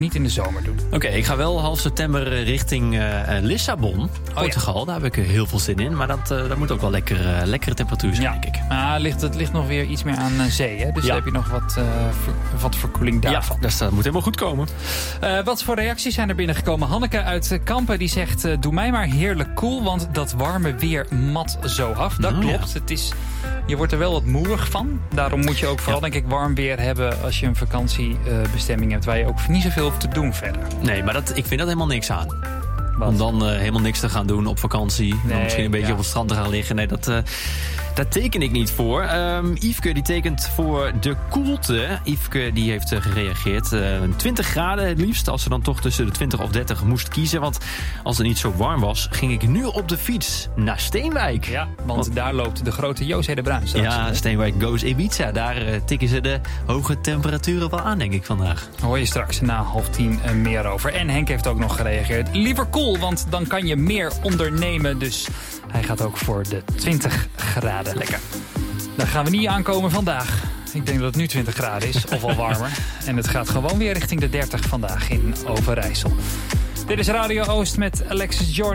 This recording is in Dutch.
Niet in de zomer doen. Oké, ik ga wel half september richting Lissabon, Portugal. Ja. Daar heb ik heel veel zin in. Maar dat moet ook wel lekkere temperatuur zijn, denk ik. Het ligt nog weer iets meer aan zee. Hè? Dus daar heb je nog wat verkoeling daarvan. Ja, dus dat moet helemaal goed komen. Wat voor reacties zijn er binnengekomen? Hanneke uit Kampen die zegt... doe mij maar heerlijk koel, want dat warme weer mat zo af. Dat klopt. Ja. Je wordt er wel wat moerig van. Daarom moet je ook vooral, denk ik, warm weer hebben... als je een vakantiebestemming hebt... waar je ook niet zoveel hoeft te doen verder. Nee, maar ik vind dat helemaal niks aan. Wat? Om dan helemaal niks te gaan doen op vakantie. Nee, dan misschien een beetje op het strand te gaan liggen. Nee, daar teken ik niet voor. Yveske die tekent voor de koelte. Yveske die heeft gereageerd. 20 graden het liefst. Als ze dan toch tussen de 20 of 30 moest kiezen. Want als het niet zo warm was, ging ik nu op de fiets naar Steenwijk. Ja, want daar loopt de grote José de Bruin. Ja, Steenwijk goes Ibiza. Daar tikken ze de hoge temperaturen wel aan, denk ik, vandaag. Hoor je straks na 9:30 meer over. En Henk heeft ook nog gereageerd. Liever koel, want dan kan je meer ondernemen. Dus hij gaat ook voor de 20 graden. Lekker. Daar gaan we niet aankomen vandaag. Ik denk dat het nu 20 graden is, of al warmer. En het gaat gewoon weer richting de 30 vandaag in Overijssel. Dit is Radio Oost met Alexis Jordan.